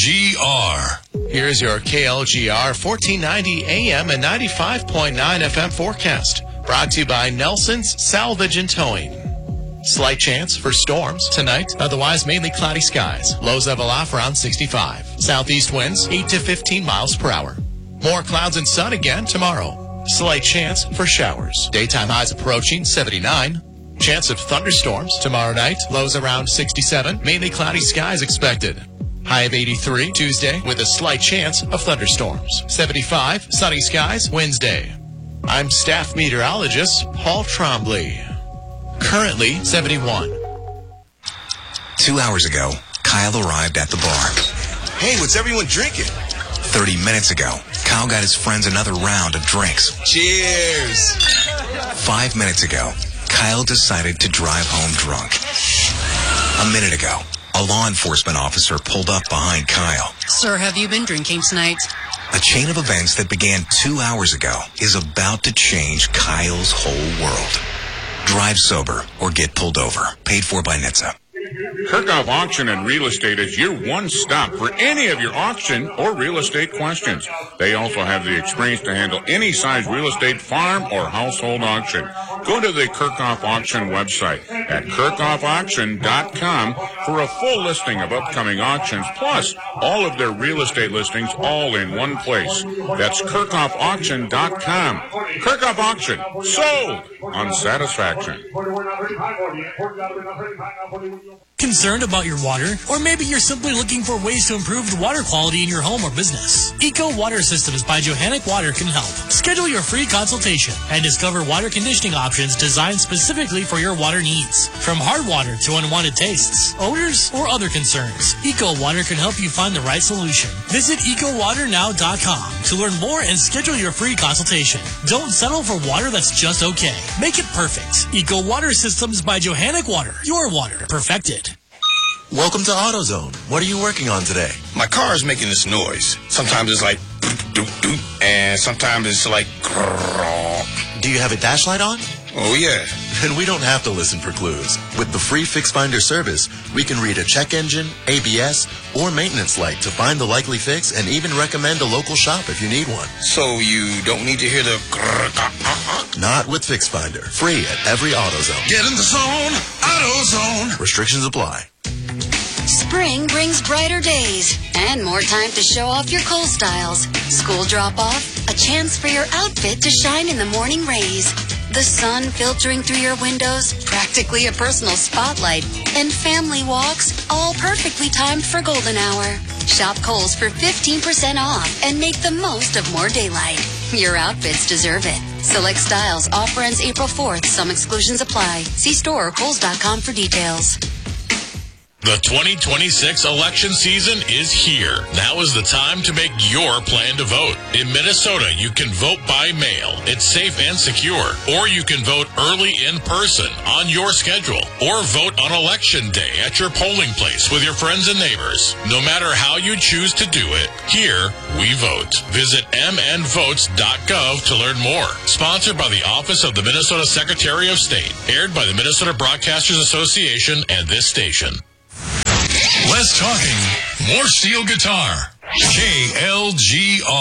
KLGR. Here's your KLGR 1490 AM and 95.9 FM forecast. Brought to you by Nelson's Salvage and Towing. Slight chance for storms tonight. Otherwise, mainly cloudy skies. Lows level off around 65. Southeast winds 8 to 15 miles per hour. More clouds and sun again tomorrow. Slight chance for showers. Daytime highs approaching 79. Chance of thunderstorms tomorrow night. Lows around 67. Mainly cloudy skies expected. High of 83 Tuesday with a slight chance of thunderstorms. 75 sunny skies Wednesday. I'm staff meteorologist Paul Trombley. Currently 71. 2 hours ago, Kyle arrived at the bar. Hey, what's everyone drinking? 30 minutes ago, Kyle got his friends another round of drinks. Cheers! 5 minutes ago, Kyle decided to drive home drunk. A minute ago, a law enforcement officer pulled up behind Kyle. Sir, have you been drinking tonight? A chain of events that began 2 hours ago is about to change Kyle's whole world. Drive sober or get pulled over. Paid for by NHTSA. Kirchhoff Auction and Real Estate is your one stop for any of your auction or real estate questions. They also have the experience to handle any size real estate, farm, or household auction. Go to the Kirchhoff Auction website at kirchhoffauction.com for a full listing of upcoming auctions, plus all of their real estate listings all in one place. That's kirchhoffauction.com. Kirchhoff Auction. Sold on satisfaction. Concerned about your water? Or maybe you're simply looking for ways to improve the water quality in your home or business? Eco Water Systems by Johannic Water can help. Schedule your free consultation and discover water conditioning options designed specifically for your water needs. From hard water to unwanted tastes, odors, or other concerns, Eco Water can help you find the right solution. Visit EcoWaterNow.com to learn more and schedule your free consultation. Don't settle for water that's just okay. Make it perfect. Eco Water Systems by Johannic Water. Your water perfected. Welcome to AutoZone. What are you working on today? My car is making this noise. Sometimes it's like doop doop, and sometimes it's like grrrr. Do you have a dash light on? Oh yeah. Then we don't have to listen for clues. With the free Fix Finder service, we can read a check engine, ABS, or maintenance light to find the likely fix and even recommend a local shop if you need one. So you don't need to hear the grrrr. Not with Fix Finder. Free at every AutoZone. Get in the zone, AutoZone. Restrictions apply. Spring brings brighter days and more time to show off your Kohl styles. School drop-off, a chance for your outfit to shine in the morning rays. The sun filtering through your windows, practically a personal spotlight. And family walks, all perfectly timed for golden hour. Shop Kohl's for 15% off and make the most of more daylight. Your outfits deserve it. Select styles. Offer ends April 4th. Some exclusions apply. See store or Kohls.com for details. The 2026 election season is here. Now is the time to make your plan to vote. In Minnesota, you can vote by mail. It's safe and secure. Or you can vote early in person on your schedule. Or vote on Election Day at your polling place with your friends and neighbors. No matter how you choose to do it, here we vote. Visit mnvotes.gov to learn more. Sponsored by the Office of the Minnesota Secretary of State. Aired by the Minnesota Broadcasters Association and this station. Less talking, more steel guitar. KLGR.